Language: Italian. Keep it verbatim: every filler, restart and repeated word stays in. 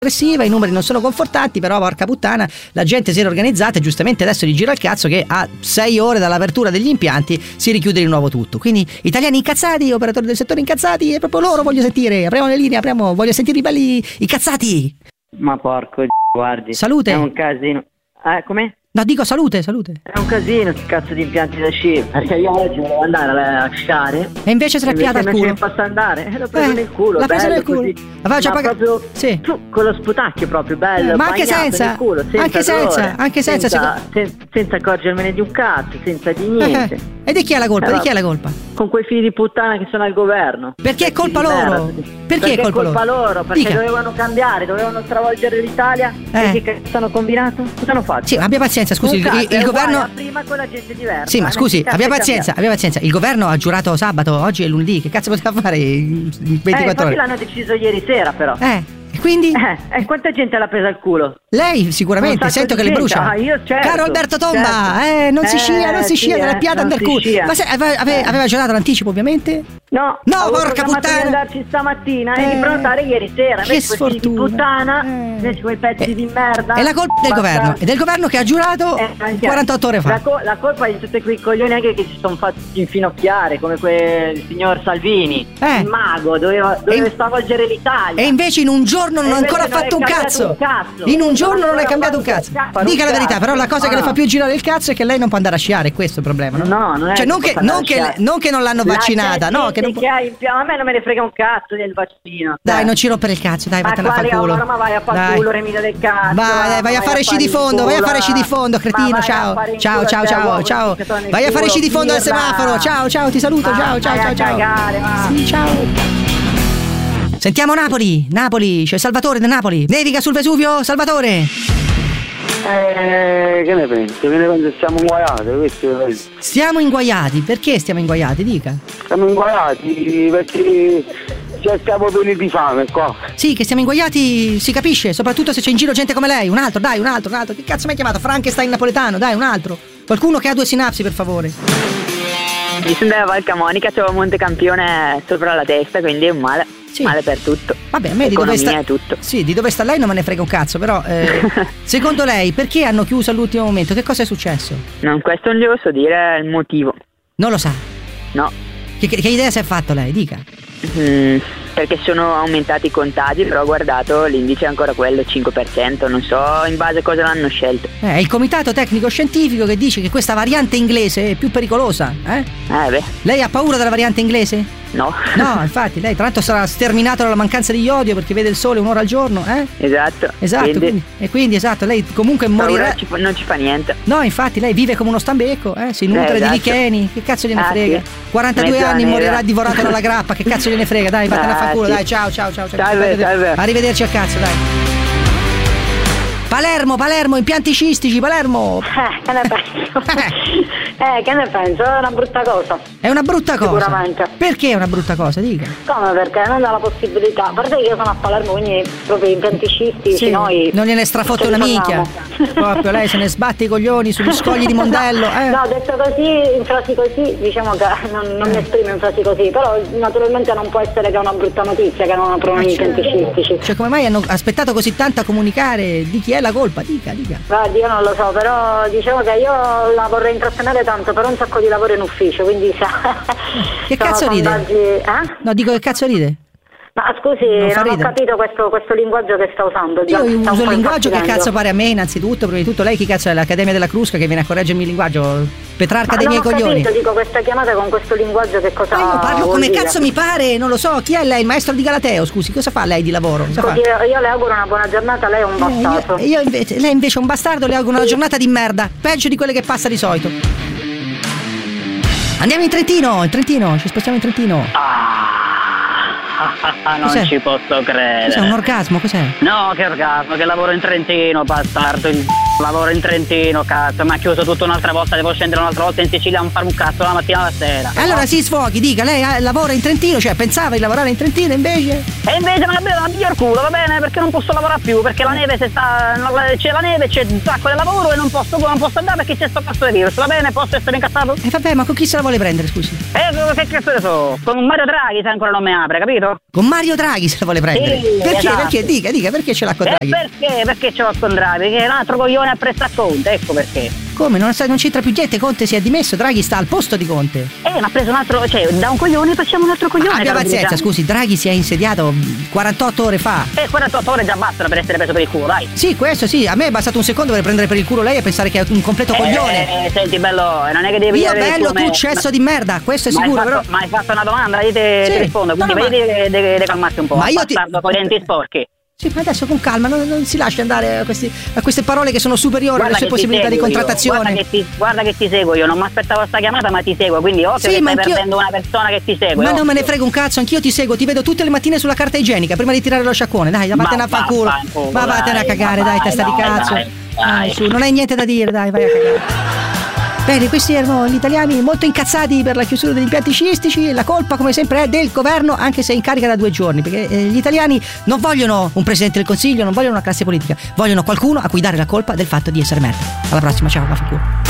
aggressiva, i numeri non sono confortanti, però porca puttana, la gente si era organizzata e giustamente adesso gli gira il cazzo che a sei ore dall'apertura degli impianti si richiude di nuovo tutto. Quindi italiani incazzati, operatori del settore incazzati, e proprio loro voglio sentire, apriamo le linee, apriamo, voglio sentire i belli incazzati. Ma porco guardi. Salute. È un casino. Eh, com'è? No, dico salute, salute. È un casino che cazzo di impianti da sci. Perché io oggi volevo andare a sciare. E invece se l'è piata al culo. Non posso andare. E l'ho preso eh, nel culo. L'ha preso bello nel culo. Così. Aveva già pagato. Proprio sì. Tu, con lo sputacchio proprio bello. Eh, ma anche senza. Nel culo, senza anche senza. dolore, Anche senza. Senza, sen, senza accorgermene di un cazzo. Senza di niente. Eh, e di chi è la colpa? Eh, di chi è la colpa? Con quei figli di puttana che sono al governo. Perché è colpa loro? Merda. Perché, perché è colpa, colpa loro? loro? Perché Dica. dovevano cambiare, dovevano stravolgere l'Italia. Eh. E che cazzo hanno combinato? Cosa hanno fatto? Sì, abbia pazienza, scusi, il, il, il governo. Prima con la gente diversa. Sì, ma scusi, abbia pazienza, abbia pazienza. Il governo ha giurato sabato, oggi è lunedì, che cazzo poteva fare in ventiquattro ore? Eh, l'hanno deciso ieri sera, però. Eh. E quindi? Eh, e quanta gente l'ha presa al culo? Lei sicuramente, sento che gente. le brucia. Ah, io certo. Caro Alberto Tomba, certo. eh, non si eh, scia, non si sì, scia, della eh, piata under culo. Ma se, aveva, aveva, aveva giurato l'anticipo, ovviamente? No, no, porca puttana. Di andarci stamattina eh, e di prenotare ieri sera. Che sfortuna. Di puttana, eh. quei pezzi eh, di merda. È la colpa del basta. governo, è del governo che ha giurato eh, quarantotto ore fa. La, co- la colpa è di tutti quei coglioni anche che si sono fatti infinocchiare, come quel signor Salvini, eh. il mago, doveva, doveva e, stravolgere l'Italia. E invece in un giorno non ha ancora non fatto un cazzo. un cazzo. In un giorno non, non è cambiato un cazzo. cazzo. Dica la verità, però la cosa ah, che no. le fa più girare il cazzo è che lei non può andare a sciare, è questo il problema, no? No, non è cioè, non che, non, che, non che non l'hanno vaccinata, no, che non può... che hai, a me non me ne frega un cazzo del vaccino. Dai, dai. non ci rompere il cazzo, dai, vattene a far culo. Ma vai a far culo, Remida del cazzo. Vai, vai, vai a fare sci di fondo, vai a fare sci di fondo, cretino, ciao. Ciao, ciao, ciao, ciao. Vai a fare sci di fondo al semaforo. Ciao, ciao, ti saluto, ciao, ciao, ciao, ciao. Sì, ciao. Sentiamo Napoli, Napoli, c'è Salvatore da Napoli. Nevica sul Vesuvio, Salvatore. Eh, che ne pensi? Che ne pensi? Siamo inguaiati, questo è... Stiamo inguaiati, perché stiamo inguaiati, dica? Stiamo inguaiati perché cioè, stiamo pieni di fame qua. Sì, che siamo inguaiati, si capisce, soprattutto se c'è in giro gente come lei. Un altro, dai, un altro, un altro. Che cazzo mi hai chiamato? Frankenstein napoletano, dai, un altro. Qualcuno che ha due sinapsi, per favore. Io sono della Val Camonica, c'ho Montecampione sopra la testa, quindi è un male. Sì. Male per tutto. Vabbè, a me di dove sta tutto. Sì, di dove sta lei non me ne frega un cazzo, però eh, secondo lei perché hanno chiuso all'ultimo momento? Che cosa è successo? Non, questo non gli posso dire il motivo. Non lo sa? No. Che, che, che idea si è fatto lei? Dica. Mm, perché sono aumentati i contagi, però ho guardato l'indice è ancora quello, cinque per cento, non so in base a cosa l'hanno scelto. Eh, è il comitato tecnico scientifico che dice che questa variante inglese è più pericolosa, eh? Eh beh. Lei ha paura della variante inglese? No. No, infatti, lei tra l'altro sarà sterminato dalla mancanza di iodio perché vede il sole un'ora al giorno, eh? Esatto. Esatto, quindi... Quindi, e quindi esatto, lei comunque morirà. Non ci, non ci fa niente. No, infatti, lei vive come uno stambecco, eh? Si nutre eh, esatto. di licheni, che cazzo gliene ah, frega? Sì. quarantadue Mezzo anni nera. morirà divorato dalla grappa, che cazzo gliene frega? Dai, vattene ah, a far culo, sì. dai, ciao, ciao, ciao. ciao. Salve, salve. Arrivederci a cazzo, dai. Palermo, Palermo, impianti scistici, Palermo. Eh, che ne penso? eh, che ne penso? È una brutta cosa. È una brutta cosa? Sicuramente. Perché è una brutta cosa, dica? Come perché? Non dà la possibilità. A parte che io sono a Palermo, quindi proprio impianti scistici sì. noi... Non gliene strafotto una minchia. Proprio lei se ne sbatte i coglioni sugli scogli di Mondello. Eh. No, detto così, in frasi così, diciamo che non, non mi esprimo in frasi così, però naturalmente non può essere che è una brutta notizia che non approvano gli impianti scistici. Cioè come mai hanno aspettato così tanto a comunicare? Di chi è la colpa? Dica, dica. Guardi, io non lo so, però diciamo che io la vorrei intrattenere tanto per un sacco di lavoro in ufficio, quindi sa... Che cazzo ride? Sondaggi... Eh? No, dico che cazzo ride? Ma scusi, non, non ho capito questo, questo linguaggio che sta usando. Io sta uso il linguaggio che infastidendo. cazzo pare a me innanzitutto. Prima di tutto lei chi cazzo è? L'Accademia della Crusca che viene a correggermi il linguaggio? Petrarca dei miei coglioni. Capito, dico questa chiamata con questo linguaggio che cosa Ma io parlo come dire? cazzo mi pare, non lo so. Chi è lei? Il maestro di Galateo, scusi, cosa fa lei di lavoro? Cosa Scusi, fa? io le auguro una buona giornata, lei è un bastardo. Eh, io, io invece, lei invece è un bastardo, le auguro una giornata di merda, peggio di quelle che passa di solito. Andiamo in Trentino, in Trentino, ci spostiamo in Trentino. Ah, non cos'è? ci posso credere. Cos'è un orgasmo? Cos'è? No, che orgasmo, che lavoro in Trentino, bastardo. lavoro in Trentino, cazzo, mi ha chiuso tutta un'altra volta, devo scendere un'altra volta in Sicilia a fare un cazzo la mattina alla sera. Allora si sfoghi, dica, lei ha, lavora in Trentino, cioè pensava di lavorare in Trentino invece? E invece me la piglio il culo, va bene, perché non posso lavorare più, perché la neve se sta. C'è la neve, c'è un sacco di lavoro e non posso, non posso andare perché c'è sto cazzo di virus, va bene, posso essere incazzato? E eh vabbè, ma con chi se la vuole prendere, scusi? Eh, che cazzo ne so? Con Mario Draghi se ancora non mi apre, capito? Con Mario Draghi se la vuole prendere? Sì, perché? esatto. Perché? Dica, dica, perché ce l'ha con Draghi? Eh, perché? Perché ce l'ho con Draghi? Perché è un altro coglione a prestare Conte, ecco perché. Come? Non, non c'entra più gente, Conte si è dimesso, Draghi sta al posto di Conte. Eh, ma ha preso un altro, cioè, da un coglione facciamo un altro coglione. Abbia pazienza, scusi, Draghi si è insediato quarantotto ore fa. Eh, quarantotto ore già bastano per essere preso per il culo, dai. Sì, questo sì, a me è bastato un secondo per prendere per il culo lei e pensare che è un completo eh, coglione. Eh, senti, bello, non è che devi Io dire bello, tu cesso di merda, questo è sicuro, ma però. Ma hai fatto una domanda, io te, sì, ti rispondo, quindi no, vedi ma... che devi calmarti un po'. Ma io ti... con i denti sporchi. Sì, ma adesso con calma, non, non si lascia andare a, questi, a queste parole che sono superiori alle sue possibilità di contrattazione. Guarda che, ti, guarda che ti seguo io, non mi aspettavo sta chiamata ma ti seguo, quindi occhio sì, che stai perdendo una persona che ti segue. Ma occhio. non me ne frega un cazzo, anch'io ti seguo, ti vedo tutte le mattine sulla carta igienica prima di tirare lo sciacquone, dai, vattene a fanculo. Ma vattene a cagare, dai, testa di cazzo. Dai, dai, su, non hai niente da dire, dai, vai a cagare. Bene, questi erano gli italiani molto incazzati per la chiusura degli impianti sciistici. La colpa, come sempre, è del governo, anche se è in carica da due giorni, perché eh, gli italiani non vogliono un presidente del consiglio, non vogliono una classe politica, vogliono qualcuno a cui dare la colpa del fatto di essere merda. Alla prossima, ciao, vaffanculo.